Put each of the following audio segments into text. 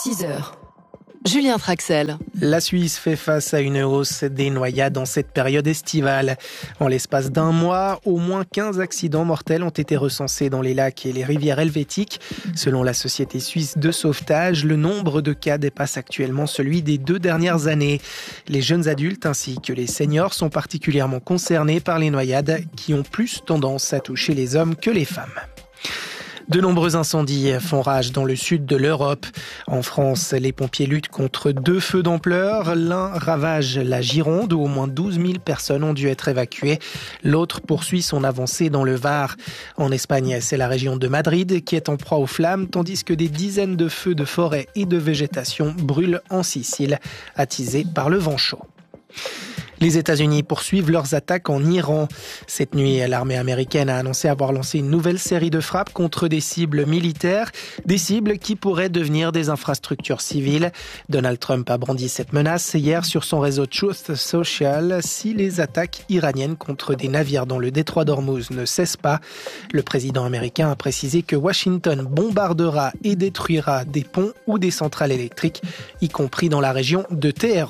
6h. Julien Traxel. La Suisse fait face à une hausse des noyades en cette période estivale. En l'espace d'un mois, au moins 15 accidents mortels ont été recensés dans les lacs et les rivières helvétiques. Selon la Société suisse de sauvetage, le nombre de cas dépasse actuellement celui des 2 dernières années. Les jeunes adultes ainsi que les seniors sont particulièrement concernés par les noyades qui ont plus tendance à toucher les hommes que les femmes. De nombreux incendies font rage dans le sud de l'Europe. En France, les pompiers luttent contre 2 feux d'ampleur. L'un ravage la Gironde où au moins 12 000 personnes ont dû être évacuées. L'autre poursuit son avancée dans le Var. En Espagne, c'est la région de Madrid qui est en proie aux flammes, tandis que des dizaines de feux de forêt et de végétation brûlent en Sicile, attisés par le vent chaud. Les États-Unis poursuivent leurs attaques en Iran. Cette nuit, l'armée américaine a annoncé avoir lancé une nouvelle série de frappes contre des cibles militaires, des cibles qui pourraient devenir des infrastructures civiles. Donald Trump a brandi cette menace hier sur son réseau Truth Social. Si les attaques iraniennes contre des navires dans le détroit d'Ormuz ne cessent pas, le président américain a précisé que Washington bombardera et détruira des ponts ou des centrales électriques, y compris dans la région de Téhéran.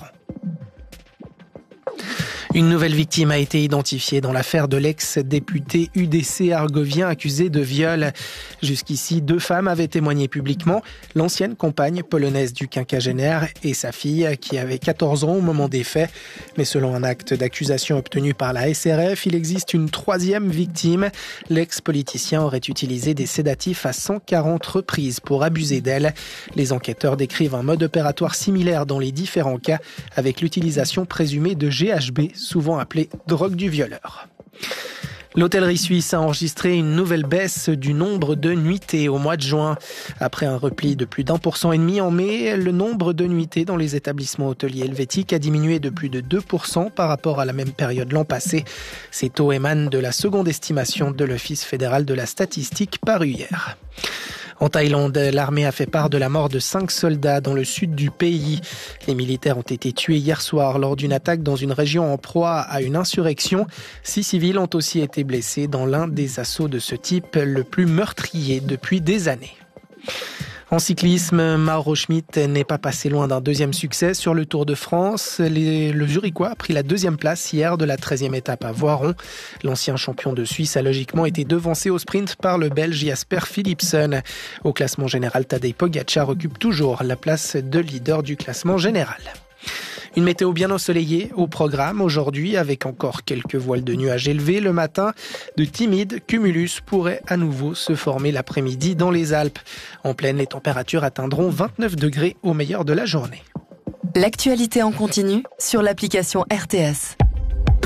Une nouvelle victime a été identifiée dans l'affaire de l'ex-député UDC argovien accusé de viol. Jusqu'ici, 2 femmes avaient témoigné publiquement. L'ancienne compagne polonaise du quinquagénaire et sa fille, qui avait 14 ans au moment des faits. Mais selon un acte d'accusation obtenu par la SRF, il existe une 3e victime. L'ex-politicien aurait utilisé des sédatifs à 140 reprises pour abuser d'elle. Les enquêteurs décrivent un mode opératoire similaire dans les différents cas, avec l'utilisation présumée de GHB, souvent appelée drogue du violeur. L'hôtellerie suisse a enregistré une nouvelle baisse du nombre de nuitées au mois de juin. Après un repli de plus d'1,5% en mai, le nombre de nuitées dans les établissements hôteliers helvétiques a diminué de plus de 2% par rapport à la même période l'an passé. Ces taux émanent de la seconde estimation de l'Office fédéral de la statistique parue hier. En Thaïlande, l'armée a fait part de la mort de 5 soldats dans le sud du pays. Les militaires ont été tués hier soir lors d'une attaque dans une région en proie à une insurrection. 6 civils ont aussi été blessés dans l'un des assauts de ce type, le plus meurtrier depuis des années. En cyclisme, Mauro Schmid n'est pas passé loin d'un 2e succès sur le Tour de France. Le Zurichois a pris la 2e place hier de la 13e étape à Voiron. L'ancien champion de Suisse a logiquement été devancé au sprint par le Belge Jasper Philipsen. Au classement général, Tadej Pogačar occupe toujours la place de leader du classement général. Une météo bien ensoleillée au programme aujourd'hui avec encore quelques voiles de nuages élevés le matin. De timides cumulus pourraient à nouveau se former l'après-midi dans les Alpes. En pleine, les températures atteindront 29 degrés au meilleur de la journée. L'actualité en continu sur l'application RTS.